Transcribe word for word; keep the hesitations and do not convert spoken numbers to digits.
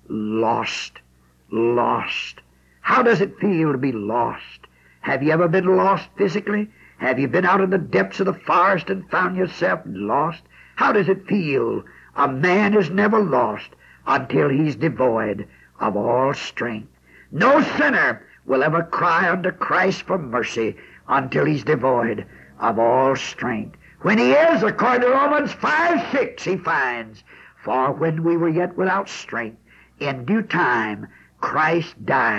lost, lost. How does it feel to be lost? Have you ever been lost physically? Have you been out in the depths of the forest and found yourself lost? How does it feel? A man is never lost until he's devoid of all strength. No sinner will ever cry unto Christ for mercy until he's devoid of all strength. When he is, according to Romans five six, he finds, for when we were yet without strength, in due time Christ died